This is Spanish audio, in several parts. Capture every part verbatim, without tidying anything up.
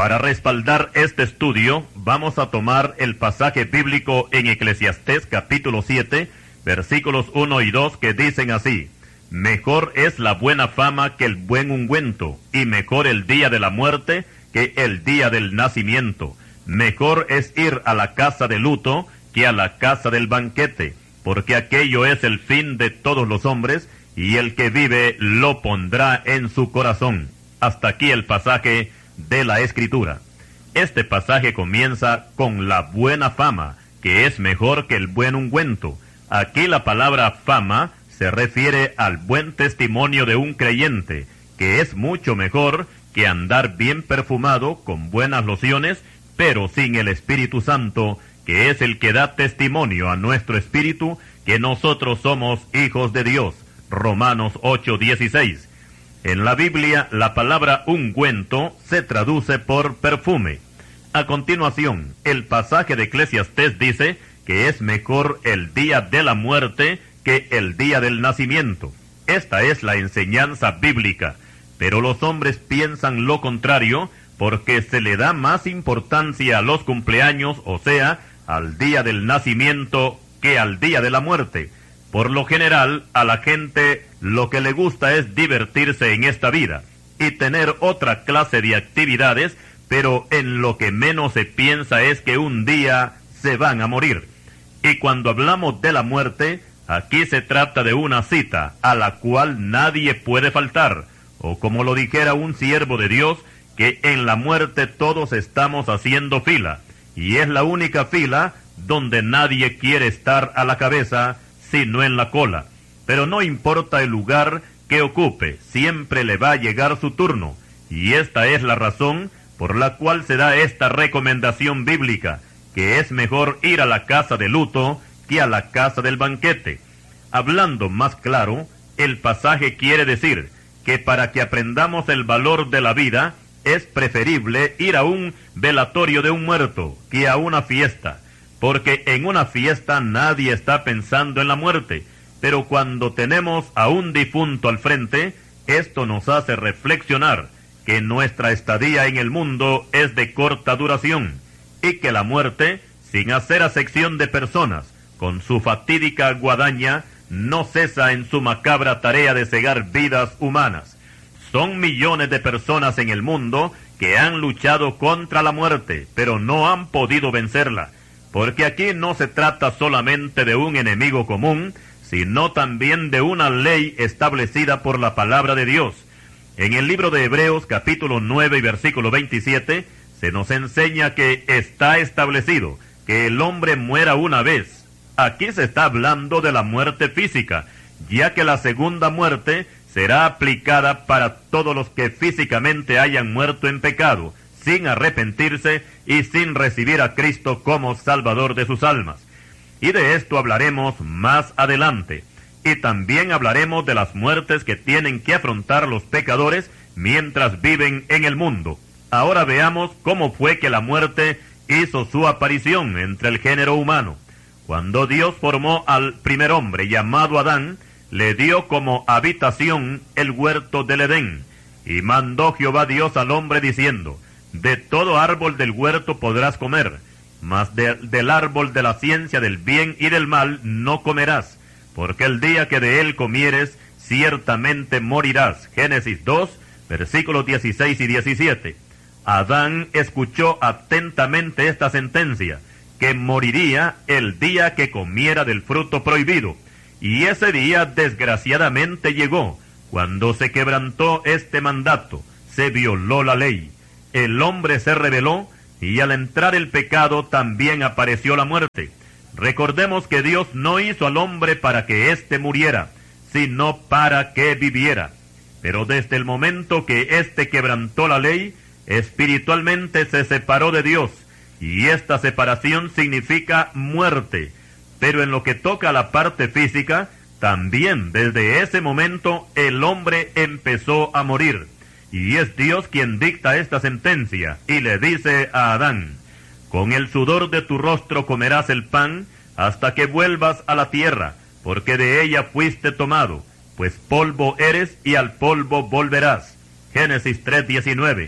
Para respaldar este estudio, vamos a tomar el pasaje bíblico en Eclesiastés capítulo siete, versículos uno y dos, que dicen así: Mejor es la buena fama que el buen ungüento, y mejor el día de la muerte que el día del nacimiento. Mejor es ir a la casa de luto que a la casa del banquete, porque aquello es el fin de todos los hombres, y el que vive lo pondrá en su corazón. Hasta aquí el pasaje de la Escritura. Este pasaje comienza con la buena fama, que es mejor que el buen ungüento. Aquí la palabra fama se refiere al buen testimonio de un creyente, que es mucho mejor que andar bien perfumado con buenas lociones, pero sin el Espíritu Santo, que es el que da testimonio a nuestro espíritu que nosotros somos hijos de Dios. Romanos ocho dieciséis. En la Biblia, la palabra ungüento se traduce por perfume. A continuación, el pasaje de Eclesiastés dice que es mejor el día de la muerte que el día del nacimiento. Esta es la enseñanza bíblica, pero los hombres piensan lo contrario porque se le da más importancia a los cumpleaños, o sea, al día del nacimiento, que al día de la muerte. Por lo general, a la gente lo que le gusta es divertirse en esta vida y tener otra clase de actividades, pero en lo que menos se piensa es que un día se van a morir. Y cuando hablamos de la muerte, aquí se trata de una cita a la cual nadie puede faltar, o como lo dijera un siervo de Dios, que en la muerte todos estamos haciendo fila, y es la única fila donde nadie quiere estar a la cabeza, sino en la cola. Pero no importa el lugar que ocupe, siempre le va a llegar su turno, y esta es la razón por la cual se da esta recomendación bíblica, que es mejor ir a la casa de luto que a la casa del banquete. Hablando más claro, el pasaje quiere decir que para que aprendamos el valor de la vida, es preferible ir a un velatorio de un muerto que a una fiesta, porque en una fiesta nadie está pensando en la muerte, pero cuando tenemos a un difunto al frente, esto nos hace reflexionar que nuestra estadía en el mundo es de corta duración, y que la muerte, sin hacer acepción de personas, con su fatídica guadaña, no cesa en su macabra tarea de cegar vidas humanas. Son millones de personas en el mundo que han luchado contra la muerte, pero no han podido vencerla, porque aquí no se trata solamente de un enemigo común, sino también de una ley establecida por la palabra de Dios. En el libro de Hebreos capítulo nueve y versículo veintisiete, se nos enseña que está establecido que el hombre muera una vez. Aquí se está hablando de la muerte física, ya que la segunda muerte será aplicada para todos los que físicamente hayan muerto en pecado, sin arrepentirse y sin recibir a Cristo como Salvador de sus almas. Y de esto hablaremos más adelante. Y también hablaremos de las muertes que tienen que afrontar los pecadores mientras viven en el mundo. Ahora veamos cómo fue que la muerte hizo su aparición entre el género humano. Cuando Dios formó al primer hombre llamado Adán, le dio como habitación el huerto del Edén. Y mandó Jehová Dios al hombre diciendo: De todo árbol del huerto podrás comer, mas de, del árbol de la ciencia del bien y del mal no comerás, porque el día que de él comieres, ciertamente morirás. Génesis dos, versículos dieciséis y diecisiete. Adán escuchó atentamente esta sentencia, que moriría el día que comiera del fruto prohibido. Y ese día desgraciadamente llegó, cuando se quebrantó este mandato, se violó la ley. El hombre se rebeló, y al entrar el pecado también apareció la muerte. Recordemos que Dios no hizo al hombre para que éste muriera, sino para que viviera. Pero desde el momento que éste quebrantó la ley, espiritualmente se separó de Dios, y esta separación significa muerte. Pero en lo que toca a la parte física, también desde ese momento el hombre empezó a morir. Y es Dios quien dicta esta sentencia, y le dice a Adán: Con el sudor de tu rostro comerás el pan, hasta que vuelvas a la tierra, porque de ella fuiste tomado, pues polvo eres y al polvo volverás. Génesis tres diecinueve.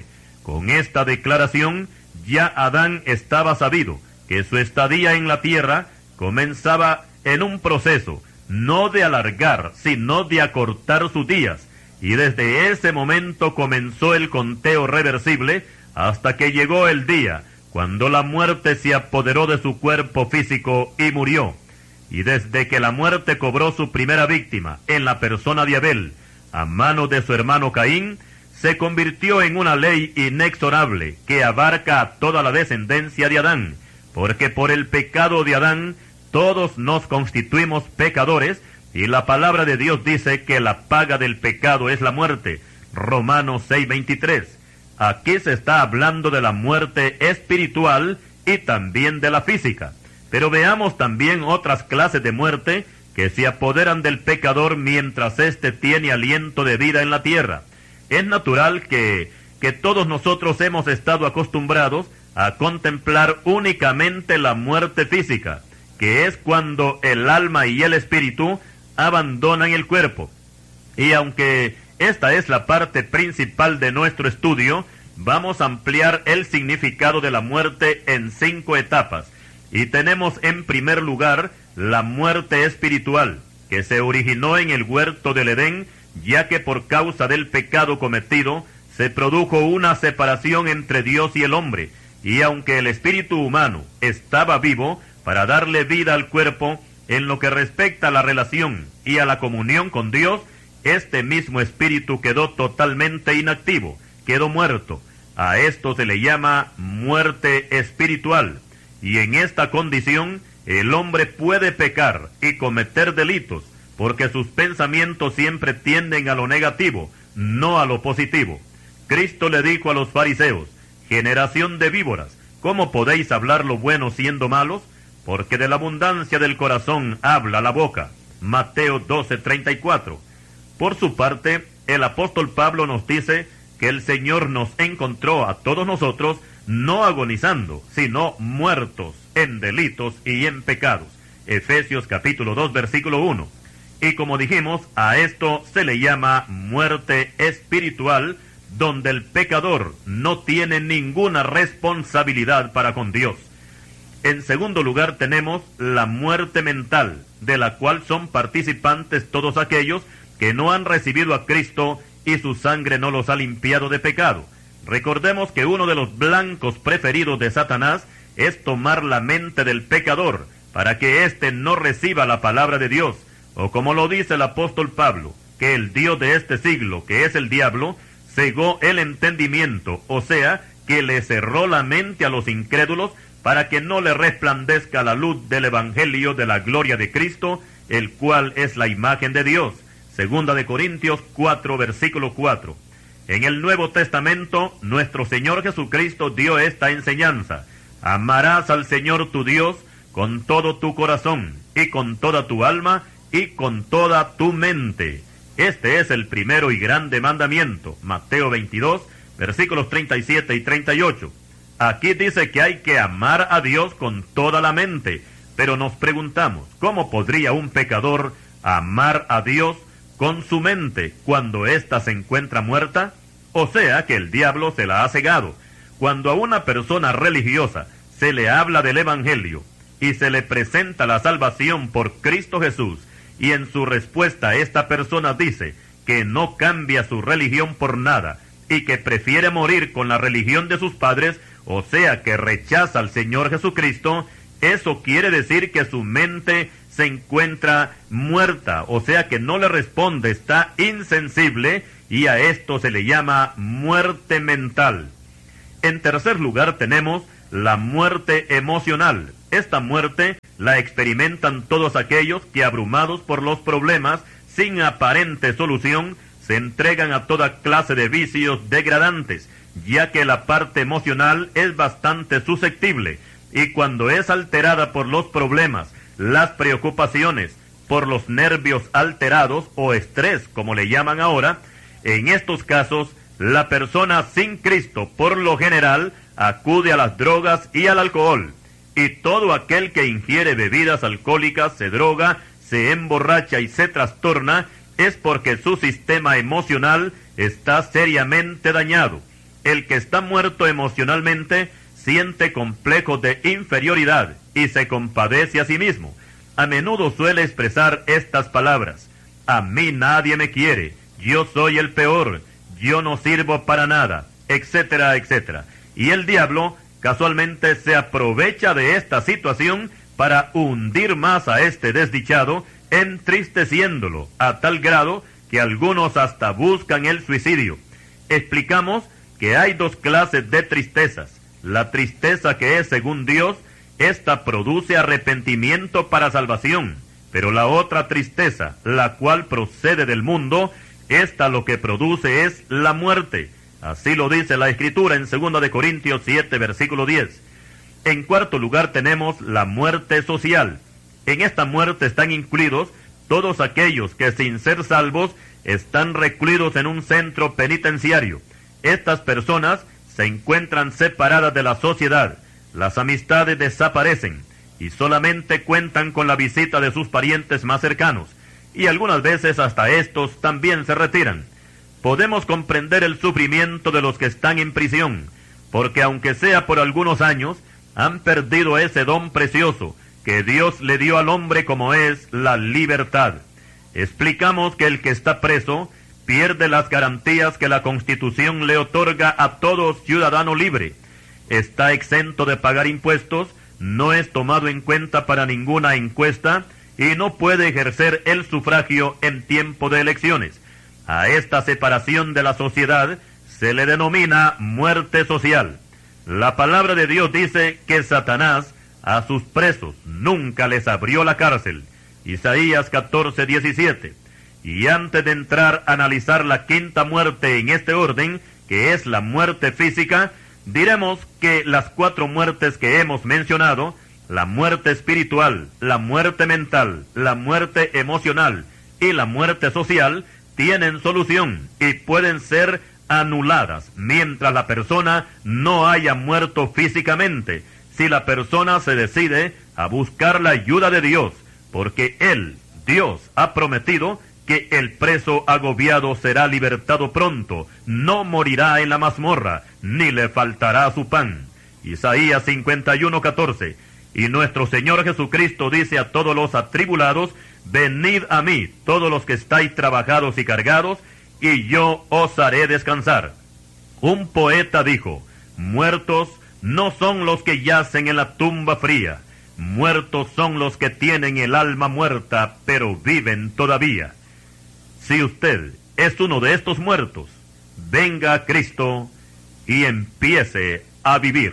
Con esta declaración, ya Adán estaba sabido que su estadía en la tierra comenzaba en un proceso, no de alargar, sino de acortar sus días, y desde ese momento comenzó el conteo reversible hasta que llegó el día cuando la muerte se apoderó de su cuerpo físico y murió. Y desde que la muerte cobró su primera víctima en la persona de Abel, a mano de su hermano Caín, se convirtió en una ley inexorable que abarca a toda la descendencia de Adán, porque por el pecado de Adán todos nos constituimos pecadores, y la palabra de Dios dice que la paga del pecado es la muerte. Romanos seis veintitrés. Aquí se está hablando de la muerte espiritual y también de la física. Pero veamos también otras clases de muerte que se apoderan del pecador mientras éste tiene aliento de vida en la tierra. Es natural que, que todos nosotros hemos estado acostumbrados a contemplar únicamente la muerte física, que es cuando el alma y el espíritu abandonan el cuerpo. Y aunque esta es la parte principal de nuestro estudio, vamos a ampliar el significado de la muerte en cinco etapas. Y tenemos en primer lugar la muerte espiritual, que se originó en el huerto del Edén, ya que por causa del pecado cometido se produjo una separación entre Dios y el hombre, y aunque el espíritu humano estaba vivo para darle vida al cuerpo, en lo que respecta a la relación y a la comunión con Dios, este mismo espíritu quedó totalmente inactivo, quedó muerto. A esto se le llama muerte espiritual, y en esta condición el hombre puede pecar y cometer delitos, porque sus pensamientos siempre tienden a lo negativo, no a lo positivo. Cristo le dijo a los fariseos: generación de víboras, ¿cómo podéis hablar lo bueno siendo malos? Porque de la abundancia del corazón habla la boca. Mateo doce treinta y cuatro. Por su parte, el apóstol Pablo nos dice que el Señor nos encontró a todos nosotros no agonizando, sino muertos en delitos y en pecados. Efesios capítulo dos, versículo uno. Y como dijimos, a esto se le llama muerte espiritual, donde el pecador no tiene ninguna responsabilidad para con Dios. En segundo lugar tenemos la muerte mental, de la cual son participantes todos aquellos que no han recibido a Cristo y su sangre no los ha limpiado de pecado. Recordemos que uno de los blancos preferidos de Satanás es tomar la mente del pecador para que éste no reciba la palabra de Dios, o como lo dice el apóstol Pablo, que el Dios de este siglo, que es el diablo, cegó el entendimiento, o sea, que le cerró la mente a los incrédulos para que no le resplandezca la luz del evangelio de la gloria de Cristo, el cual es la imagen de Dios. Segunda de Corintios cuatro, versículo cuatro. En el Nuevo Testamento, nuestro Señor Jesucristo dio esta enseñanza: amarás al Señor tu Dios con todo tu corazón, y con toda tu alma, y con toda tu mente. Este es el primero y grande mandamiento. Mateo veintidós, versículos treinta y siete y treinta y ocho. Aquí dice que hay que amar a Dios con toda la mente, pero nos preguntamos, ¿cómo podría un pecador amar a Dios con su mente cuando ésta se encuentra muerta? O sea que el diablo se la ha cegado. Cuando a una persona religiosa se le habla del evangelio y se le presenta la salvación por Cristo Jesús, y en su respuesta esta persona dice que no cambia su religión por nada y que prefiere morir con la religión de sus padres, o sea que rechaza al Señor Jesucristo, eso quiere decir que su mente se encuentra muerta, o sea que no le responde, está insensible, y a esto se le llama muerte mental. En tercer lugar tenemos la muerte emocional. Esta muerte la experimentan todos aquellos que, abrumados por los problemas sin aparente solución, se entregan a toda clase de vicios degradantes, ya que la parte emocional es bastante susceptible, y cuando es alterada por los problemas, las preocupaciones, por los nervios alterados o estrés, como le llaman ahora, en estos casos, la persona sin Cristo, por lo general, acude a las drogas y al alcohol. Y todo aquel que ingiere bebidas alcohólicas, se droga, se emborracha y se trastorna, es porque su sistema emocional está seriamente dañado. el que está muerto emocionalmente siente complejos de inferioridad y se compadece a sí mismo. A menudo suele expresar estas palabras: a mí nadie me quiere, yo soy el peor, yo no sirvo para nada, etcétera, etcétera. Y el diablo casualmente se aprovecha de esta situación para hundir más a este desdichado, entristeciéndolo a tal grado que algunos hasta buscan el suicidio. Explicamos que hay dos clases de tristezas. La tristeza que es según Dios, esta produce arrepentimiento para salvación, pero la otra tristeza, la cual procede del mundo, esta lo que produce es la muerte. Así lo dice la Escritura en segunda de Corintios siete, versículo diez. En cuarto lugar tenemos la muerte social. En esta muerte están incluidos todos aquellos que sin ser salvos están recluidos en un centro penitenciario. Estas personas se encuentran separadas de la sociedad, las amistades desaparecen y solamente cuentan con la visita de sus parientes más cercanos, y algunas veces hasta estos también se retiran. Podemos comprender el sufrimiento de los que están en prisión, porque aunque sea por algunos años, han perdido ese don precioso que Dios le dio al hombre, como es la libertad. Explicamos que el que está preso pierde las garantías que la Constitución le otorga a todo ciudadano libre. Está exento de pagar impuestos, no es tomado en cuenta para ninguna encuesta y no puede ejercer el sufragio en tiempo de elecciones. A esta separación de la sociedad se le denomina muerte social. La palabra de Dios dice que Satanás a sus presos nunca les abrió la cárcel. Isaías catorce, diecisiete. Y antes de entrar a analizar la quinta muerte en este orden, que es la muerte física, diremos que las cuatro muertes que hemos mencionado, la muerte espiritual, la muerte mental, la muerte emocional y la muerte social, tienen solución y pueden ser anuladas mientras la persona no haya muerto físicamente, si la persona se decide a buscar la ayuda de Dios, porque Él, Dios, ha prometido que el preso agobiado será libertado pronto, no morirá en la mazmorra, ni le faltará su pan. Isaías cincuenta y uno, catorce. Y nuestro Señor Jesucristo dice a todos los atribulados: venid a mí, todos los que estáis trabajados y cargados, y yo os haré descansar. Un poeta dijo: muertos no son los que yacen en la tumba fría, muertos son los que tienen el alma muerta, pero viven todavía. Si usted es uno de estos muertos, venga a Cristo y empiece a vivir.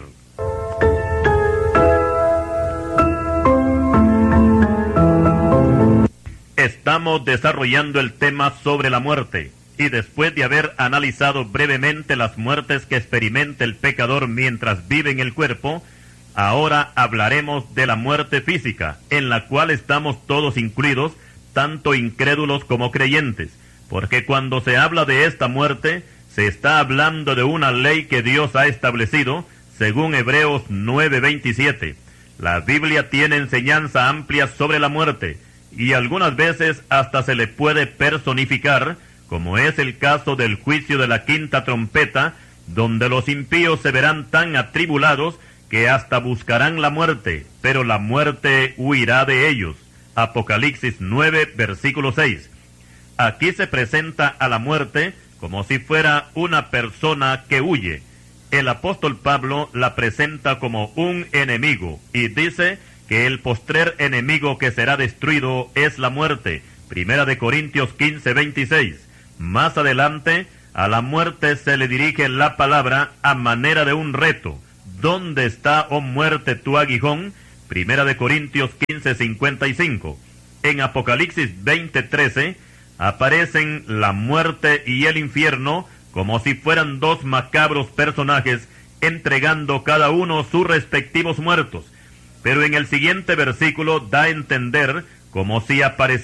Estamos desarrollando el tema sobre la muerte, y después de haber analizado brevemente las muertes que experimenta el pecador mientras vive en el cuerpo, ahora hablaremos de la muerte física, en la cual estamos todos incluidos, tanto incrédulos como creyentes, porque cuando se habla de esta muerte, se está hablando de una ley que Dios ha establecido, según Hebreos nueve, veintisiete. La Biblia tiene enseñanza amplia sobre la muerte, y algunas veces hasta se le puede personificar, como es el caso del juicio de la quinta trompeta, donde los impíos se verán tan atribulados que hasta buscarán la muerte, pero la muerte huirá de ellos. Apocalipsis nueve, versículo seis. Aquí se presenta a la muerte como si fuera una persona que huye. El apóstol Pablo la presenta como un enemigo y dice que el postrer enemigo que será destruido es la muerte. Primera de Corintios quince, veintiséis. Más adelante, a la muerte se le dirige la palabra a manera de un reto. ¿Dónde está, oh muerte, tu aguijón? Primera de Corintios quince, cincuenta y cinco. En Apocalipsis veinte, trece, aparecen la muerte y el infierno como si fueran dos macabros personajes entregando cada uno sus respectivos muertos. Pero en el siguiente versículo da a entender como si apareciera